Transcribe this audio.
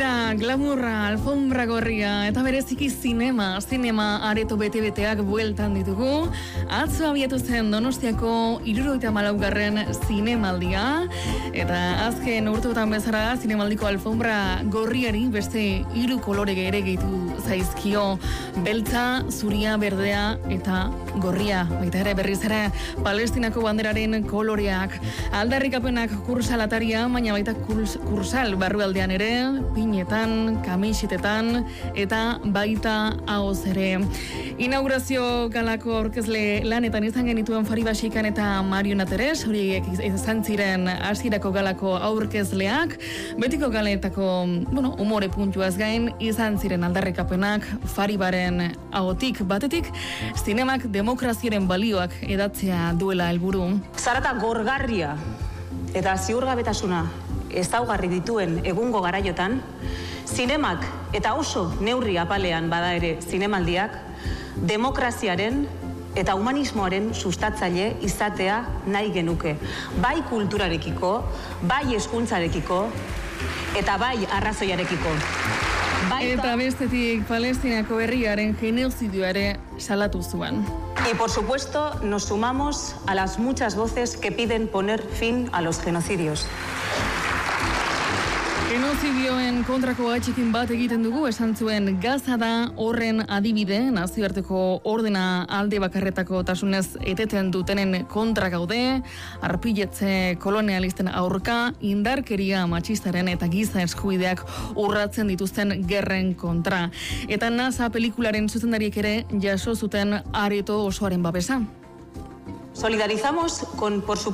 Begira, glamurra, alfombra gorria eta bereziki sinema areto bete-beteak bueltan ditugu. Atzo abiatu zen Donostiako 74. zinemaldia eta azken urteotan bezala zinemaldiko alfombra gorriari beste 3 kolore ere gehitu zaizkio: beltza, zuria, berdea eta gorria. Baita ere berriz ere Palestinako banderaren koloreak. Aldarrikapenak kursalataria, baina baita kursal barrualdean ere, pinetan, kamisitetan eta baita ahoz ere. Inaugurazio galako aurkezle lanetan izan genituen Fari Basikan eta Mariona Teres, horiek izan ziren hasierako galako aurkezleak. Betiko galetako, umore puntuaz gain izan ziren aldarrikapenak Faribaren ahotik batetik, zinemak demokraziaren balioak edatzea duela helburu. Zarata gorgarria eta ziurgabetasuna ezaugarri dituen egungo garaiotan, zinemak eta oso neurri apalean bada ere zinemaldiak, demokraziaren eta humanismoaren sustatzaile izatea nahi genuke. Bai kulturarekiko, bai hezkuntzarekiko eta bai arrazoiarekiko. Eta bestetik Palestinako herriaren genozidioare salatu zuen. Y por supuesto nos sumamos a las muchas voces que piden poner fin a los genocidios. Genozidioen kontrako atxikin bat egiten dugu, esan zuen Gaza da horren adibide, nazioarteko ordena alde bakarretako tasunez eteten dutenen kontra gaude, arpiletze kolonialisten aurka, indarkeria matxistaren eta giza eskubideak urratzen dituzten gerren kontra. Eta NASA pelikularen zuzendariek ere jaso zuten areto osoaren babesa. Solidarizamos con, por supuesto,